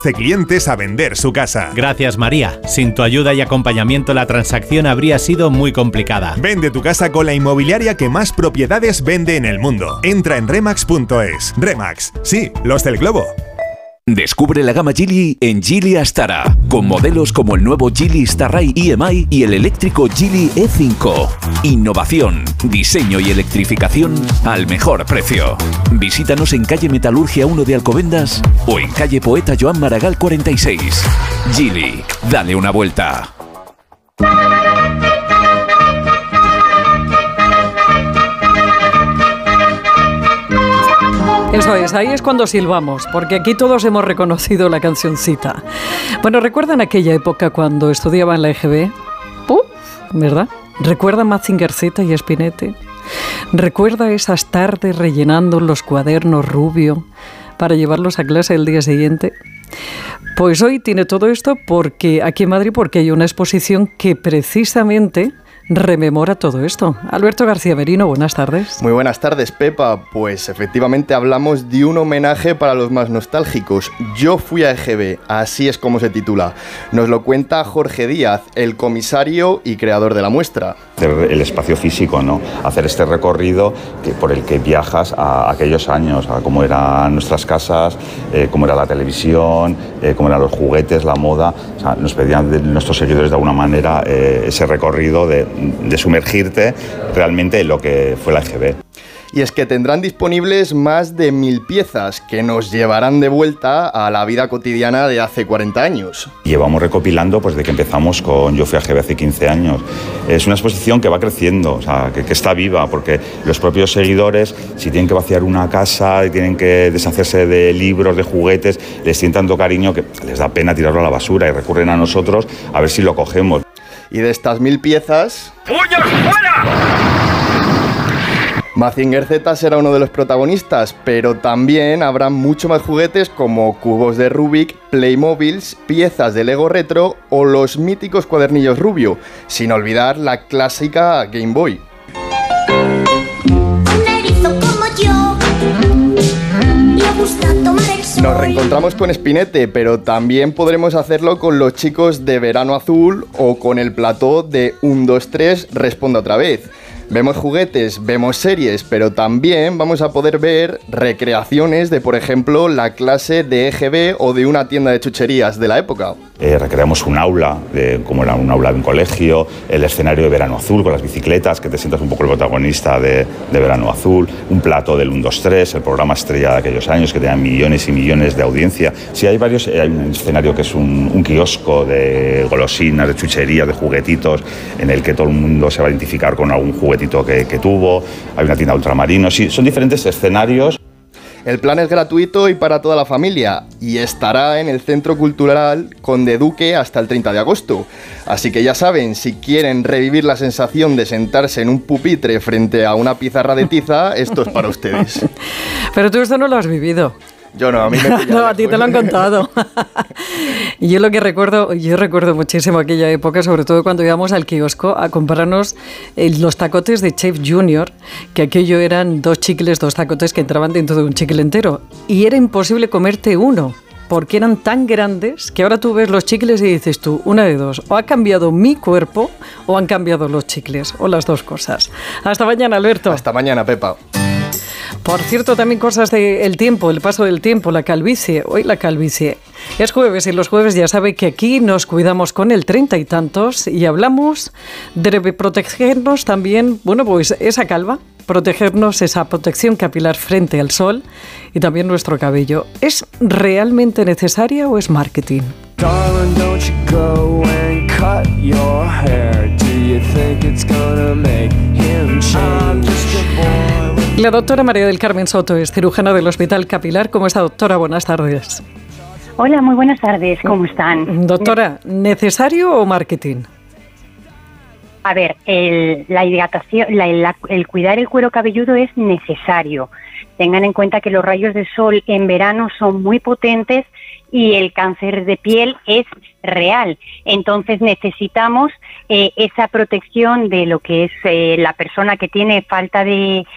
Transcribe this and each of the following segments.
clientes a vender su casa. Gracias, María. Sin tu ayuda y acompañamiento la transacción habría sido muy complicada. Vende tu casa con la inmobiliaria que más propiedades vende en el mundo. Entra en Remax.es. Remax, sí, los del globo. Descubre la gama Geely en Geely Astara, con modelos como el nuevo Geely Starray EMI y el eléctrico Geely E5. Innovación, diseño y electrificación al mejor precio. Visítanos en calle Metalurgia 1 de Alcobendas o en calle Poeta Joan Maragall 46. Geely, dale una vuelta. Eso es, ahí es cuando silbamos, porque aquí todos hemos reconocido la cancioncita. Bueno, ¿recuerdan aquella época cuando estudiaba en la EGB? ¿Verdad? ¿Recuerdan Mazinger Z y Spinetta? ¿Recuerda esas tardes rellenando los cuadernos rubio para llevarlos a clase el día siguiente? Pues hoy tiene todo esto porque aquí en Madrid porque hay una exposición que precisamente rememora todo esto. Alberto García Merino, buenas tardes. Muy buenas tardes, Pepa. Pues efectivamente hablamos de un homenaje para los más nostálgicos. Yo fui a EGB, así es como se titula. Nos lo cuenta Jorge Díaz, el comisario y creador de la muestra. El espacio físico, ¿no? Hacer este recorrido por el que viajas a aquellos años, a cómo eran nuestras casas, cómo era la televisión, cómo eran los juguetes, la moda. O sea, nos pedían de nuestros seguidores de alguna manera ese recorrido de sumergirte realmente en lo que fue la EGB. Y es que tendrán disponibles más de 1000 piezas que nos llevarán de vuelta a la vida cotidiana de hace 40 años. Llevamos recopilando pues de que empezamos con Yo fui a EGB hace 15 años. Es una exposición que va creciendo, o sea, que está viva, porque los propios seguidores, si tienen que vaciar una casa, tienen que deshacerse de libros, de juguetes, les tienen tanto cariño que les da pena tirarlo a la basura y recurren a nosotros a ver si lo cogemos. Y de estas 1000 piezas... ¡Puños fuera! Mazinger Z será uno de los protagonistas, pero también habrá mucho más juguetes como cubos de Rubik, Playmobiles, piezas de Lego retro o los míticos cuadernillos Rubio, sin olvidar la clásica Game Boy. Nos reencontramos con Spinetta, pero también podremos hacerlo con los chicos de Verano Azul o con el plató de 1, 2, 3, Responda otra vez. Vemos juguetes, vemos series, pero también vamos a poder ver recreaciones de, por ejemplo, la clase de EGB o de una tienda de chucherías de la época. Recreamos un aula, como era un aula de un colegio, el escenario de Verano Azul con las bicicletas, que te sientas un poco el protagonista de Verano Azul, un plato del 1, 2, 3, el programa estrella de aquellos años que tenían millones y millones de audiencia. Sí, hay varios, hay un escenario que es un kiosco de golosinas, de chucherías, de juguetitos, en el que todo el mundo se va a identificar con algún juguetito que tuvo. Hay una tienda ultramarinos, sí, son diferentes escenarios. El plan es gratuito y para toda la familia y estará en el Centro Cultural Conde Duque hasta el 30 de agosto. Así que ya saben, si quieren revivir la sensación de sentarse en un pupitre frente a una pizarra de tiza, esto es para ustedes. Pero tú esto no lo has vivido. Yo no, a mí me no, a ti te lo han contado. Y yo lo que recuerdo, yo recuerdo muchísimo aquella época, sobre todo cuando íbamos al kiosco a comprarnos los tacotes de Chef Junior, que aquello eran 2 chicles, 2 tacotes que entraban dentro de un chicle entero. Y era imposible comerte uno, porque eran tan grandes que ahora tú ves los chicles y dices tú, una de dos, o ha cambiado mi cuerpo o han cambiado los chicles, o las dos cosas. Hasta mañana, Alberto. Hasta mañana, Pepa. Por cierto, también cosas del tiempo, el paso del tiempo, la calvicie. Hoy la calvicie. Es jueves y los jueves ya sabe que aquí nos cuidamos con el 30 y tantos y hablamos de protegernos también, bueno, pues esa calva, protegernos esa protección capilar frente al sol y también nuestro cabello. ¿Es realmente necesaria o es marketing? Darling, don't you go and cut your hair. Do you think it's gonna make him change? La doctora María del Carmen Soto es cirujana del Hospital Capilar. ¿Cómo está, doctora? Buenas tardes. Hola, muy buenas tardes. ¿Cómo están? Doctora, ¿necesario o marketing? A ver, la hidratación, el cuidar el cuero cabelludo es necesario. Tengan en cuenta que los rayos de sol en verano son muy potentes y el cáncer de piel es real. Entonces necesitamos esa protección de lo que es la persona que tiene falta de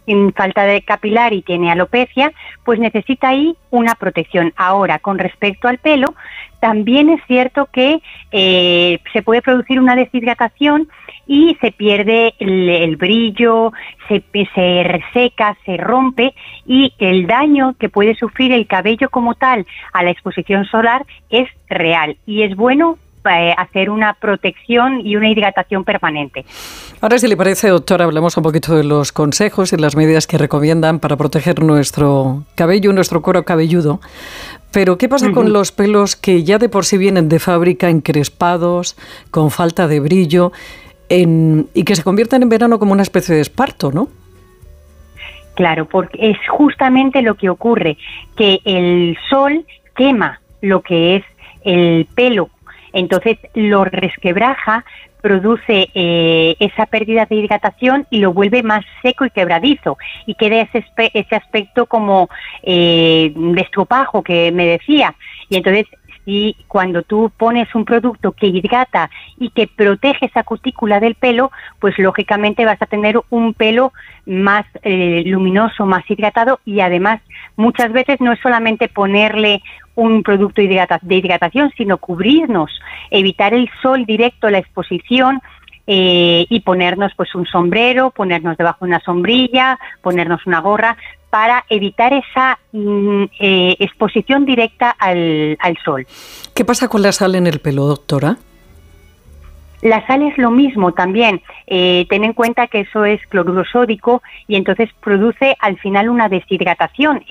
falta de capilar y tiene alopecia, pues necesita ahí una protección. Ahora, con respecto al pelo, también es cierto que se puede producir una deshidratación y se pierde el brillo, se reseca, se rompe, y el daño que puede sufrir el cabello como tal a la exposición solar es real, y es bueno hacer una protección y una hidratación permanente. Ahora, si le parece, doctora, hablamos un poquito de los consejos y las medidas que recomiendan para proteger nuestro cabello, nuestro cuero cabelludo. Pero, ¿qué pasa con los pelos que ya de por sí vienen de fábrica encrespados, con falta de brillo, y que se convierten en verano como una especie de esparto, ¿no? Claro, porque es justamente lo que ocurre, que el sol quema lo que es el pelo, entonces lo resquebraja, produce esa pérdida de hidratación y lo vuelve más seco y quebradizo, y queda ese aspecto como de estropajo que me decía. Y entonces, y cuando tú pones un producto que hidrata y que protege esa cutícula del pelo, pues lógicamente vas a tener un pelo más luminoso, más hidratado, y además muchas veces no es solamente ponerle un producto de hidratación, sino cubrirnos, evitar el sol directo, la exposición, y ponernos pues un sombrero, ponernos debajo de una sombrilla, ponernos una gorra, para evitar esa exposición directa al sol. ¿Qué pasa con la sal en el pelo, doctora? La sal es lo mismo también. Ten en cuenta que eso es cloruro sódico, y entonces produce al final una deshidratación.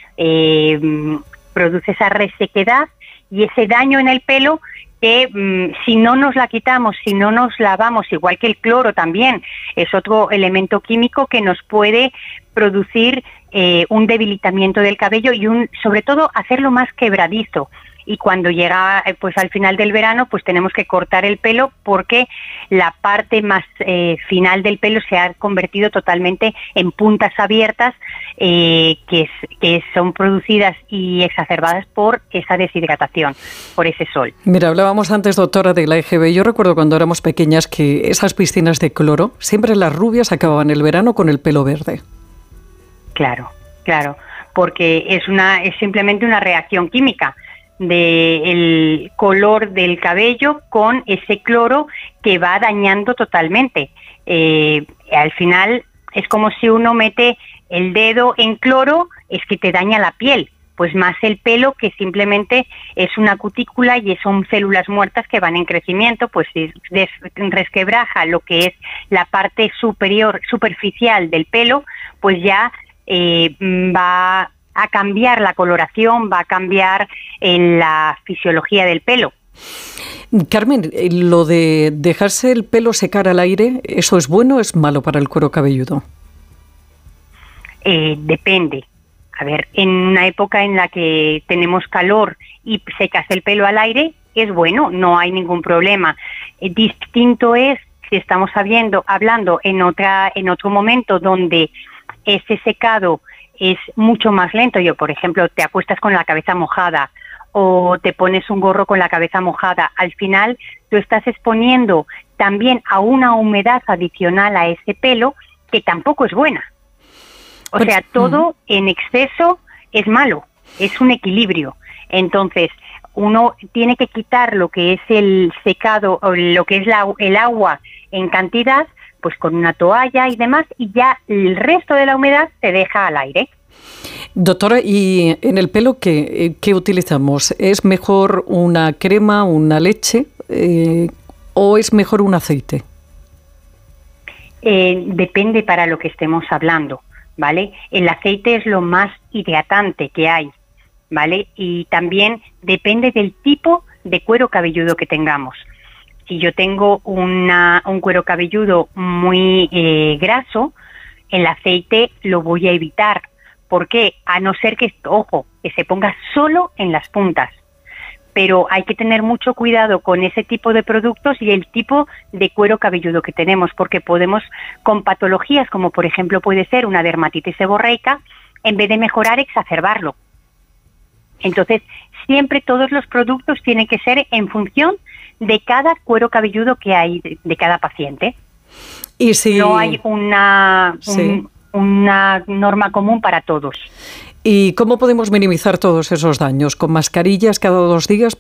Produce esa resequedad y ese daño en el pelo que si no nos la quitamos, si no nos lavamos, igual que el cloro también, es otro elemento químico que nos puede producir un debilitamiento del cabello y sobre todo hacerlo más quebradizo. Y cuando llega pues al final del verano, pues tenemos que cortar el pelo, porque la parte más final del pelo se ha convertido totalmente en puntas abiertas que son producidas y exacerbadas por esa deshidratación, por ese sol. Mira, hablábamos antes, doctora, de la EGB. Yo recuerdo cuando éramos pequeñas que esas piscinas de cloro, siempre las rubias acababan el verano con el pelo verde. Claro, claro, porque es simplemente una reacción química del color del cabello con ese cloro que va dañando totalmente. Al final es como si uno mete el dedo en cloro, es que te daña la piel, pues más el pelo, que simplemente es una cutícula y son células muertas que van en crecimiento, pues resquebraja lo que es la parte superficial del pelo, pues ya va a cambiar la coloración, va a cambiar la fisiología del pelo. Carmen, lo de dejarse el pelo secar al aire, ¿eso es bueno o es malo para el cuero cabelludo? Depende. A ver, en una época en la que tenemos calor y secas el pelo al aire, es bueno, no hay ningún problema. Distinto es si estamos hablando en otro momento donde ese secado es mucho más lento. Por ejemplo, te acuestas con la cabeza mojada o te pones un gorro con la cabeza mojada. Al final, tú estás exponiendo también a una humedad adicional a ese pelo que tampoco es buena. O sea, todo en exceso es malo, es un equilibrio. Entonces, uno tiene que quitar lo que es el secado, o lo que es el agua en cantidad, pues con una toalla y demás, y ya el resto de la humedad se deja al aire. Doctora, ¿y en el pelo qué utilizamos? ¿Es mejor una crema, una leche o es mejor un aceite? Depende para lo que estemos hablando, ¿vale? El aceite es lo más hidratante que hay, ¿vale? Y también depende del tipo de cuero cabelludo que tengamos. Si yo tengo un cuero cabelludo muy graso, el aceite lo voy a evitar. ¿Por qué? A no ser que se ponga solo en las puntas. Pero hay que tener mucho cuidado con ese tipo de productos y el tipo de cuero cabelludo que tenemos, porque podemos, con patologías como por ejemplo puede ser una dermatitis seborreica, en vez de mejorar, exacerbarlo. Entonces, siempre todos los productos tienen que ser en función de cada cuero cabelludo que hay de cada paciente. Y si no hay una norma común para todos. ¿Y cómo podemos minimizar todos esos daños? ¿Con mascarillas cada 2 días,